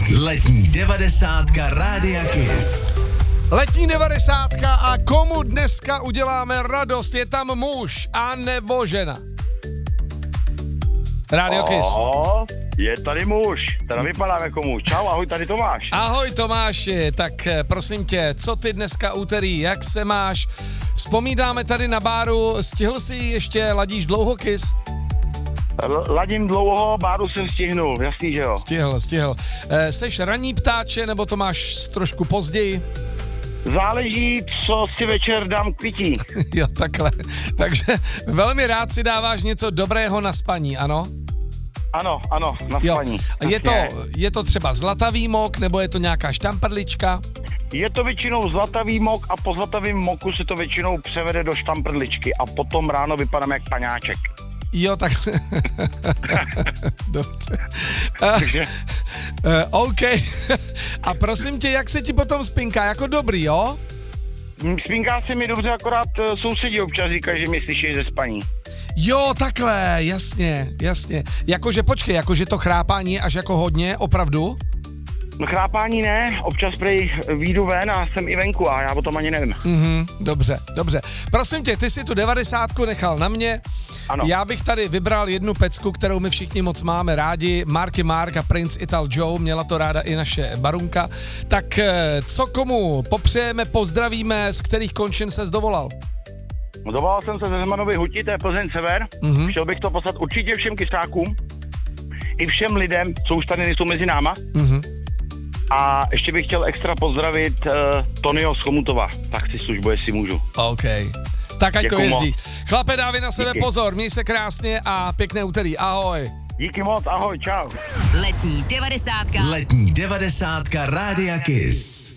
Letní 90 Rádia Kiss. Letní 90 a komu dneska uděláme radost? Je tam muž a nebo žena? Rádio Kiss. Je tady muž, teda vypadám jako muž. Čau, ahoj, tady Tomáš. Ahoj Tomáši, tak prosím tě, co ty dneska úterý, jak se máš? Vzpomínáme tady na báru, stihl jsi ještě, ladíš dlouho Kiss? Ladím dlouho, báru jsem stihnul, jasný, že jo. Stihl. Seš ranní ptáče, nebo to máš trošku později? Záleží, co si večer dám k pití. Jo, takhle. Takže velmi rád si dáváš něco dobrého na spaní, ano? Ano, na spaní. Je to třeba zlatavý mok, nebo je to nějaká štamprlička? Je to většinou zlatavý mok a po zlatavém moku se to většinou převede do štamprličky a potom ráno vypadám jak paňáček. Jo, tak. Dobře. OK. A prosím tě, jak se ti potom spinká? Jako dobrý, jo? Spinká se mi dobře, akorát sousedí občas říkají, že mě slyší ze spaní. Jo, takhle, jasně. Jakože počkej, jakože to chrápání je až jako hodně, opravdu? No chrápání ne, občas prej výjdu ven a jsem i venku a já o tom ani nevím. Dobře. Prosím tě, ty si tu 90 nechal na mě. Ano. Já bych tady vybral jednu pecku, kterou my všichni moc máme rádi. Marky Mark a Prince Ital Joe, měla to ráda i naše Barunka. Tak co komu popřejeme, pozdravíme, z kterých končin ses dovolal? Dovolal jsem se ze Zemanovy huti, to je Plzeň Sever. Chtěl bych to poslat určitě všem kysákům i všem lidem, co už tady nejsou mezi náma. A ještě bych chtěl extra pozdravit Tonyho z Chomutova. Tak si službu, jestli můžu. OK. Tak ať to jezdí. Chlape, dávej na sebe Díky. pozor, měj se krásně a pěkné úterý. Ahoj. Díky moc, ahoj, čau. Letní 90. Letní 90 Rádia Kiss.